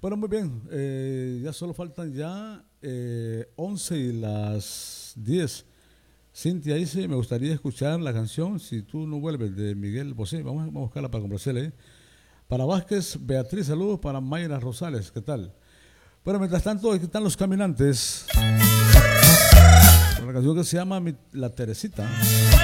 Bueno, muy bien. Ya solo faltan ya 11 y las 10. Cintia dice, me gustaría escuchar la canción Si tú no vuelves de Miguel Bosé. Vamos a buscarla para complacerle. Para Vázquez, Beatriz, saludos. Para Mayra Rosales, ¿qué tal? Bueno, mientras tanto, aquí están Los Caminantes. Una canción que se llama La Teresita.